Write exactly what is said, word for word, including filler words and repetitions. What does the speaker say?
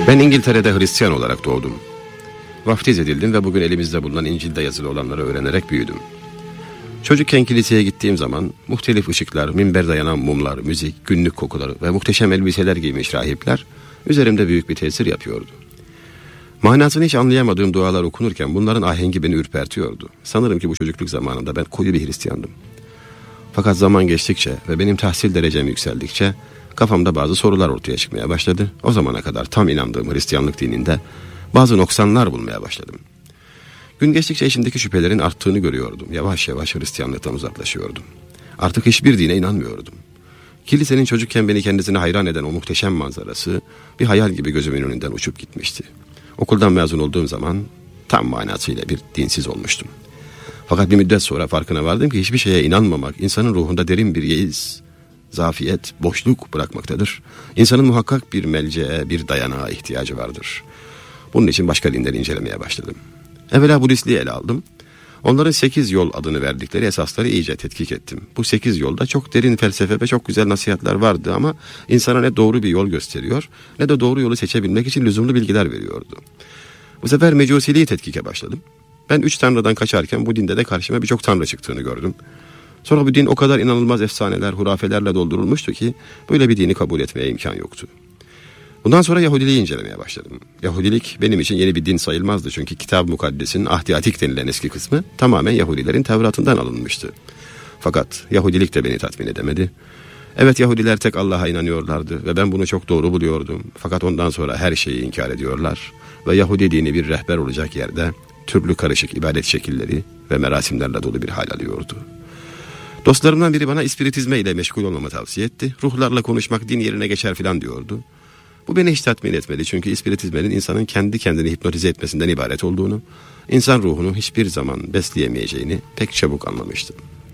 Ben İngiltere'de Hristiyan olarak doğdum. Vaftiz edildim ve bugün elimizde bulunan İncil'de yazılı olanları öğrenerek büyüdüm. Çocukken kiliseye gittiğim zaman muhtelif ışıklar, minber dayanan mumlar, müzik, günlük kokuları ve muhteşem elbiseler giymiş rahipler üzerimde büyük bir tesir yapıyordu. Manasını hiç anlayamadığım dualar okunurken bunların ahengi beni ürpertiyordu. Sanırım ki bu çocukluk zamanında ben koyu bir Hristiyandım. Fakat zaman geçtikçe ve benim tahsil derecem yükseldikçe kafamda bazı sorular ortaya çıkmaya başladı. O zamana kadar tam inandığım Hristiyanlık dininde bazı noksanlar bulmaya başladım. Gün geçtikçe içimdeki şüphelerin arttığını görüyordum. Yavaş yavaş Hristiyanlıktan uzaklaşıyordum. Artık hiçbir dine inanmıyordum. Kilisenin çocukken beni kendisine hayran eden o muhteşem manzarası bir hayal gibi gözümün önünden uçup gitmişti. Okuldan mezun olduğum zaman tam manasıyla bir dinsiz olmuştum. Fakat bir müddet sonra farkına vardım ki hiçbir şeye inanmamak insanın ruhunda derin bir yeis, zafiyet, boşluk bırakmaktadır. İnsanın muhakkak bir melceğe, bir dayanağa ihtiyacı vardır. Bunun için başka dinleri incelemeye başladım. Evvela Budistliği ele aldım. Onların sekiz yol adını verdikleri esasları iyice tetkik ettim. Bu sekiz yolda çok derin felsefe ve çok güzel nasihatler vardı ama insana ne doğru bir yol gösteriyor ne de doğru yolu seçebilmek için lüzumlu bilgiler veriyordu. Bu sefer Mecusiliği tetkike başladım. Ben üç tanrıdan kaçarken bu dinde de karşıma birçok tanrı çıktığını gördüm. Sonra bu din o kadar inanılmaz efsaneler, hurafelerle doldurulmuştu ki böyle bir dini kabul etmeye imkan yoktu. Bundan sonra Yahudiliği incelemeye başladım. Yahudilik benim için yeni bir din sayılmazdı çünkü Kitab-ı Mukaddes'in Ahdi Atik denilen eski kısmı tamamen Yahudilerin Tevrat'ından alınmıştı. Fakat Yahudilik de beni tatmin edemedi. Evet, Yahudiler tek Allah'a inanıyorlardı ve ben bunu çok doğru buluyordum. Fakat ondan sonra her şeyi inkar ediyorlar ve Yahudi dini bir rehber olacak yerde türlü karışık ibadet şekilleri ve merasimlerle dolu bir hal alıyordu. Dostlarımdan biri bana ispiritizme ile meşgul olmamı tavsiye etti. Ruhlarla konuşmak din yerine geçer filan diyordu. Bu beni hiç tatmin etmedi çünkü ispiritizmenin insanın kendi kendini hipnotize etmesinden ibaret olduğunu, insan ruhunu hiçbir zaman besleyemeyeceğini pek çabuk anlamıştım.